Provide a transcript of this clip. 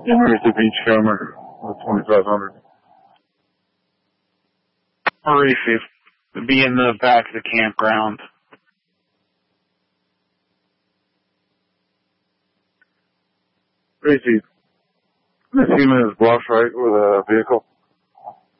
Where's the Beachcomber with 2500? Mauricio. It'd be in the back of the campground. Tracy, a few minutes block right with a vehicle.